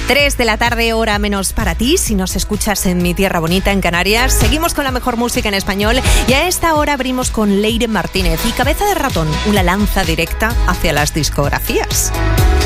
3 de la tarde, hora menos para ti, si nos escuchas en mi tierra bonita, en Canarias. Seguimos con la mejor música en español y a esta hora abrimos con Leire Martínez y Cabeza de Ratón, una lanza directa hacia las discografías.